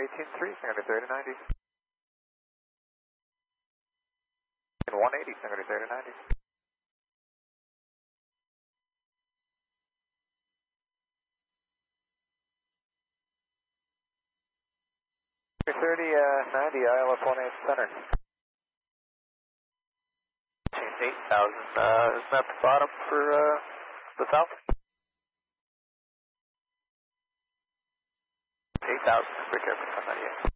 18.3, Singer 3090. And 180, Singer 3090. 3090, ILF 18 center. 8,000, isn't that the bottom for the south? 8,000, quick air for 1098.